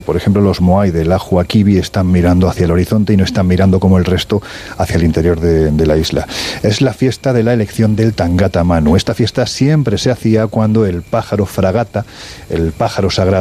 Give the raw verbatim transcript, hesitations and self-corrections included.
Por ejemplo, los moai del Ajuaquibi están mirando hacia el horizonte y no están mirando como el resto hacia el interior de, de la isla. Es la fiesta de la elección del Tangata Manu. Esta fiesta siempre se hacía cuando el pájaro fragata, el pájaro sagrado,